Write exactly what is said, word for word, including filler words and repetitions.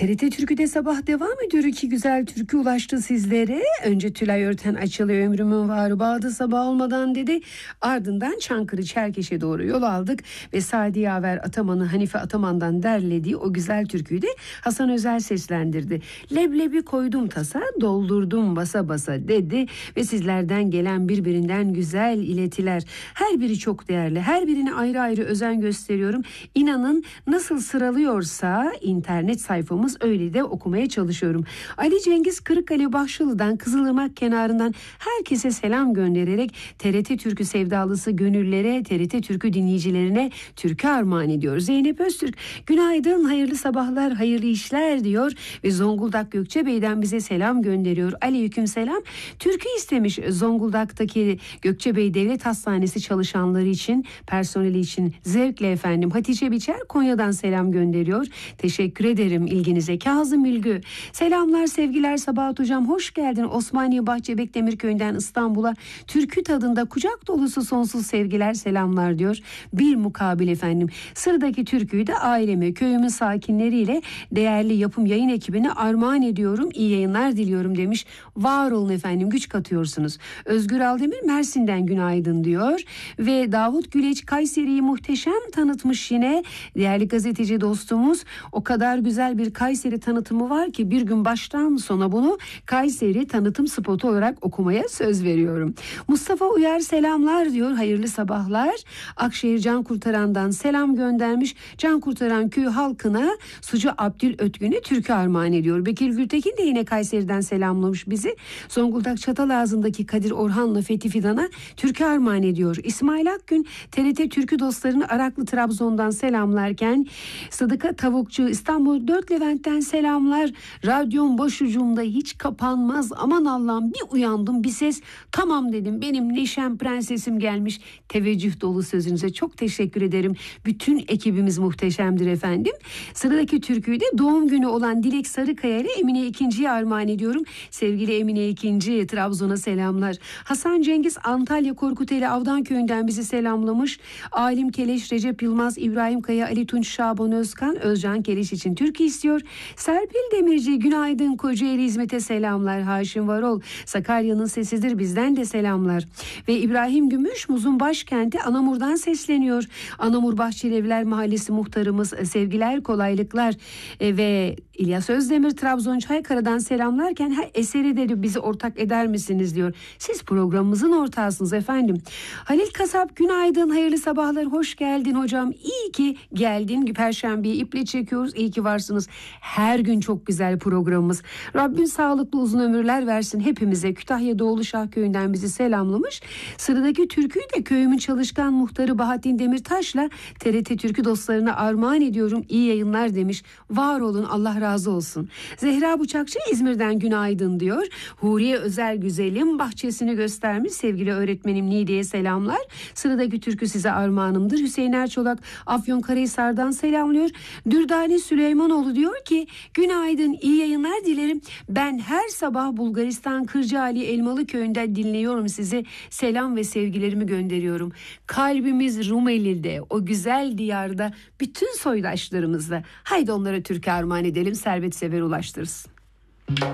T R T Türkü'de sabah devam ediyor. İki güzel türkü ulaştı sizlere. Önce Tülay Örten açılıyor ömrümün varı bağdı sabah olmadan dedi. Ardından Çankırı Çerkeş'e doğru yol aldık. Ve Sadi Yaver Ataman'ı Hanife Ataman'dan derlediği o güzel türküyü de Hasan Özel seslendirdi. Leblebi koydum tasa doldurdum basa basa dedi. Ve sizlerden gelen birbirinden güzel iletiler. Her biri çok değerli. Her birine ayrı ayrı özen gösteriyorum. İnanın nasıl sıralıyorsa internet sayfamız öyle de okumaya çalışıyorum. Ali Cengiz Kırıkkale Bahçılı'dan Kızılırmak kenarından herkese selam göndererek T R T Türkü sevdalısı gönüllere, T R T Türkü dinleyicilerine türkü armağan ediyor. Zeynep Öztürk günaydın, hayırlı sabahlar, hayırlı işler diyor ve Zonguldak Gökçebey'den bize selam gönderiyor. Aleyküm selam. Türkü istemiş Zonguldak'taki Gökçebey Devlet Hastanesi çalışanları için, personeli için zevkle efendim. Hatice Biçer Konya'dan selam gönderiyor. Teşekkür ederim ilginize. Kazım Ülgü selamlar sevgiler Sabahat hocam, hoş geldin. Osmaniye Bahçebek Demirköy'den İstanbul'a türkü tadında kucak dolusu sonsuz sevgiler selamlar diyor. Bir mukabil efendim. Sıradaki türküyü de aileme, köyümün sakinleriyle değerli yapım yayın ekibine armağan ediyorum. İyi yayınlar diliyorum demiş. Var olun efendim, güç katıyorsunuz. Özgür Aldemir Mersin'den günaydın diyor. Ve Davut Güleç Kayseri'yi muhteşem tanıtmış yine. Değerli gazeteci dostumuz, o kadar güzel bir Kayseri tanıtımı var ki bir gün baştan sona bunu Kayseri tanıtım spotu olarak okumaya söz veriyorum. Mustafa Uyar selamlar diyor. Hayırlı sabahlar. Akşehir Can Kurtaran'dan selam göndermiş. Can Kurtaran köyü halkına Sucu Abdül Ötgün'e türkü armağan ediyor. Bekir Gültekin de yine Kayseri'den selamlamış bizi. Zonguldak Çatalazı'ndaki Kadir Orhan'la Fethi Fidan'a türkü armağan ediyor. İsmail Akgün T R T Türkü dostlarını Araklı Trabzon'dan selamlarken Sıdıka Tavukçu İstanbul Dört Levent'ten selamlar. Radyom başucumda hiç kapanmaz. Aman Allah'ım, bir uyandım bir ses. Tamam dedim, benim neşem prensesim gelmiş. Teveccüh dolu sözünüze çok teşekkür ederim. Bütün ekibimiz muhteşemdir efendim. Sıradaki türküyü de doğum günü olan Dilek Sarıkaya ile Emine İkinci'ye armağan ediyorum. Sevgili Emine İkinci Trabzon'a selamlar. Hasan Cengiz Antalya Korkuteli Avdan Köyü'nden bizi selamlamış. Alim Keleş, Recep Yılmaz, İbrahim Kaya, Ali Tunç, Şaban Özkan, Özcan Keleş için türkü istiyor. Serpil Demirci günaydın, Kocaeli İzmit'e selamlar. Haşim Varol Sakarya'nın sesidir, bizden de selamlar. Ve İbrahim Gümüş Muz'un başkenti Anamur'dan sesleniyor. Anamur Bahçelievler Mahallesi muhtarımız sevgiler, kolaylıklar. E, ve İlyas Özdemir Trabzon Çaykara'dan selamlarken her eseri de bizi ortak eder misiniz diyor. Siz programımızın ortağısınız efendim. Halil Kasap günaydın, hayırlı sabahlar, hoş geldin hocam. İyi ki geldin. Perşembeyi iple çekiyoruz. İyi ki varsınız. Her gün çok güzel programımız. Rabbim sağlıklı uzun ömürler versin hepimize. Kütahya Doğulu Şahköy'ünden bizi selamlamış. Sıradaki türküyü de köyümün çalışkan muhtarı Bahattin Demirtaş'la T R T Türkü dostlarına armağan ediyorum. İyi yayınlar demiş. Var olun, Allah razı olsun. Zehra Bıçakçı İzmir'den günaydın diyor. Huriye Özel Güzelim bahçesini göstermiş. Sevgili öğretmenim Nidi'ye selamlar. Sıradaki türkü size armağanımdır. Hüseyin Erçolak Afyonkarahisar'dan selamlıyor. Dürdane Süleymanoğlu diyor ki günaydın, iyi yayınlar dilerim. Ben her sabah Bulgaristan Kırcaali Elmalı Köyü'nde dinliyorum sizi. Selam ve sevgilerimi gönderiyorum. Kalbimiz Rumeli'de, o güzel diyarda bütün soydaşlarımızla. Haydi onlara türkü armağan edelim. Servet Sever ulaştırsın.